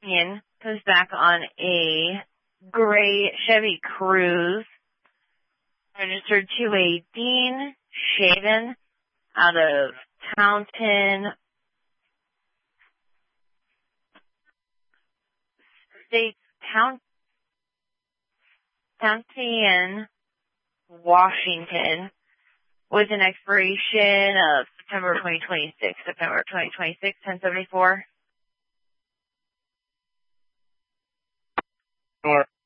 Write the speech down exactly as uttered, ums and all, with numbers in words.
Ian comes back on a gray Chevy Cruze, registered to a Dean Shaven out of Taunton, State, Town, Taunton, Washington, with an expiration of September twenty twenty-six, September twenty twenty-six, ten seventy-four. Sure.